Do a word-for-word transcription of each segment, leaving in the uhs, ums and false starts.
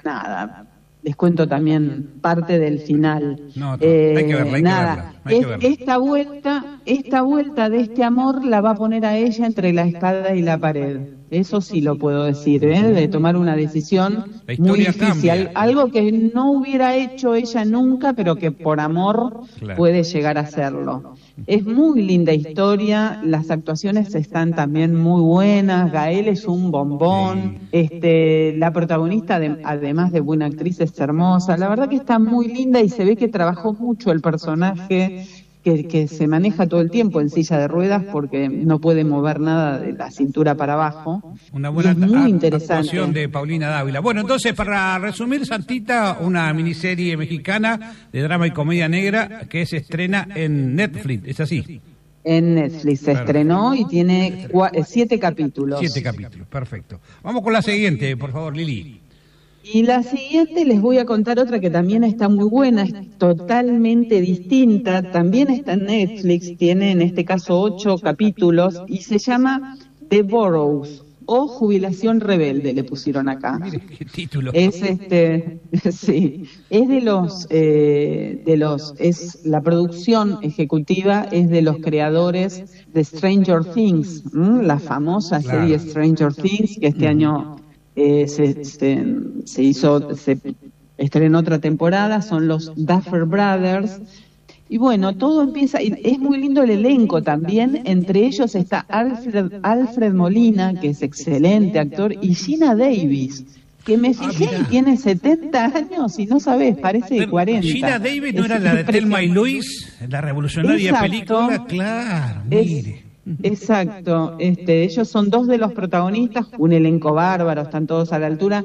nada, les cuento también parte del final. No, eh, hay que verla, hay nada, que verla, hay es, que verla. esta vuelta, esta vuelta de este amor la va a poner a ella entre la espada y la pared. Eso sí lo puedo decir, ¿eh? De tomar una decisión La muy historia difícil, cambia. algo que no hubiera hecho ella nunca, pero que por amor Claro. puede llegar a hacerlo. Es muy linda historia, las actuaciones están también muy buenas, Gael es un bombón, este, la protagonista de- además de buena actriz es hermosa, la verdad que está muy linda y se ve que trabajó mucho el personaje, que, que se maneja todo el tiempo en silla de ruedas porque no puede mover nada de la cintura para abajo. Una Y buena es muy act- interesante. actuación de Paulina Dávila. Bueno, entonces, para resumir, Santita, una miniserie mexicana de drama y comedia negra que se estrena en Netflix, ¿es así? En Netflix se Perfecto. estrenó y tiene cua- eh, siete capítulos. Siete capítulos, perfecto. Vamos con la siguiente, por favor, Lili. Y la siguiente les voy a contar otra que también está muy buena, es totalmente distinta, también está en Netflix, tiene en este caso ocho capítulos y se llama The Burrows o Jubilación Rebelde, le pusieron acá. Mire qué título. Es este, sí, es de los, eh, de los, es la producción ejecutiva es de los creadores de Stranger Things, ¿m? La famosa Claro. serie Stranger Things que este año eh, se, se, se hizo, se estrenó otra temporada, son los Duffer Brothers. Y bueno, todo empieza, y es muy lindo el elenco también, entre ellos está Alfred, Alfred Molina, que es excelente actor, y Gina Davis, que me fijé Ah, y mirá. tiene setenta años y no sabés, parece de cuarenta. Gina Davis no Es era la de Thelma y impresionante. Luis, la revolucionaria Exacto. película, claro, Es- mire. exacto, este, ellos son dos de los protagonistas, un elenco bárbaro, están todos a la altura.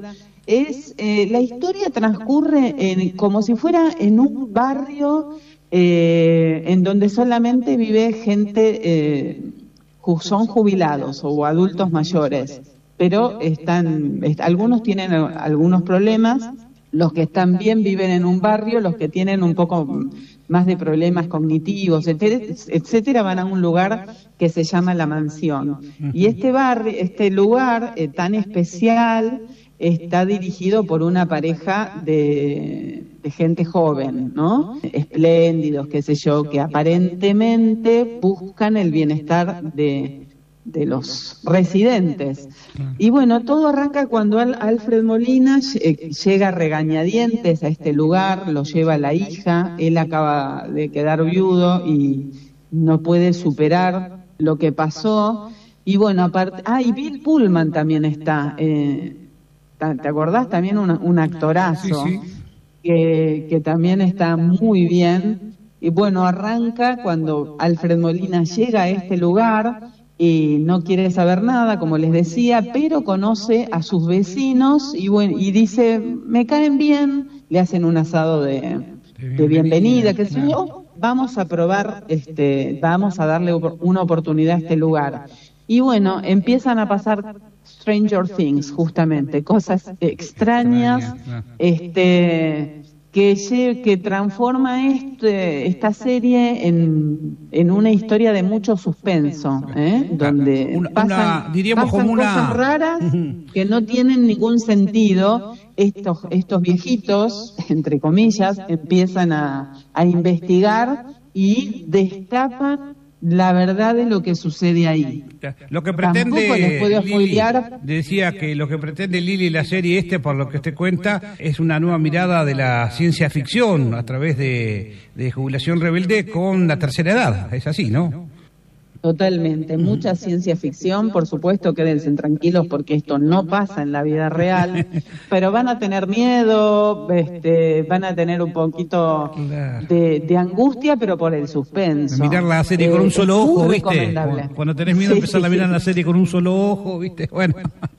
Es eh, la historia transcurre en, como si fuera en un barrio eh, en donde solamente vive gente, eh, ju- son jubilados o adultos mayores, pero están, est- algunos tienen a- algunos problemas. Los que están bien viven en un barrio, los que tienen un poco más de problemas cognitivos, etcétera, etcétera, van a un lugar que se llama La Mansión. Y este barrio, este lugar eh, tan especial está dirigido por una pareja de, de gente joven, ¿no? Espléndidos, qué sé yo, que aparentemente buscan el bienestar de, de los residentes. Y bueno, todo arranca cuando Al- Alfred Molina eh, llega a regañadientes a este lugar, lo lleva la hija, él acaba de quedar viudo y no puede superar lo que pasó. Y bueno, aparte, ah, y Bill Pullman también está, eh, ta- ¿te acordás? También un, un actorazo. Sí, sí. Que, que también está muy bien. Y bueno, arranca cuando Alfred Molina llega a este lugar y no quiere saber nada, como les decía, pero conoce a sus vecinos y bueno, y dice, me caen bien, le hacen un asado de, de bienvenida, que sé yo, "Oh, vamos a probar, este, vamos a darle opor- una oportunidad a este lugar". Y bueno, empiezan a pasar Stranger Things, justamente, cosas extrañas, Extraña, ah. este que lle- que transforma este esta serie en, en una historia de mucho suspenso, ¿eh? Donde Una- pasan, una- diríamos pasan como una- cosas raras que no tienen ningún sentido. Estos estos viejitos, entre comillas, empiezan a, a investigar y destapan la verdad de lo que sucede ahí. Lo que pretende Tampoco les puedo Lili, spoilear. decía que lo que pretende Lili la serie este, por lo que usted cuenta, es una nueva mirada de la ciencia ficción a través de, de Jubilación Rebelde con la tercera edad, es así, ¿no? Totalmente, mucha ciencia ficción, por supuesto, quédense tranquilos porque esto no pasa en la vida real, pero van a tener miedo, este, van a tener un poquito Claro. de, de angustia, pero por el suspenso. Mirar la serie Eh, con un es solo muy ojo, ¿viste? recomendable. Cuando tenés miedo Sí, empezar sí, a mirar sí. la serie con un solo ojo, ¿viste? Bueno.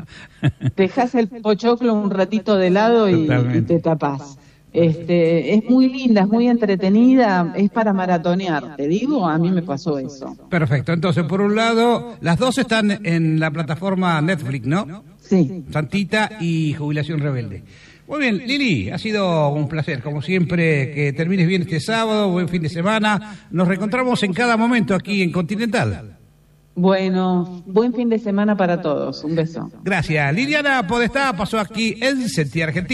Dejás el pochoclo un ratito de lado y, Totalmente. y te tapás. Este, es muy linda, es muy entretenida, es para maratonear, te digo, a mí me pasó eso. Perfecto, entonces por un lado, las dos están en la plataforma Netflix, ¿no? Sí. Santita y Jubilación Rebelde. Muy bien, Lili, ha sido un placer, como siempre, que termines bien este sábado, buen fin de semana. Nos reencontramos en cada momento aquí en Continental. Bueno, buen fin de semana para todos, un beso. Gracias. Liliana Podestá pasó aquí en Sentí Argentina.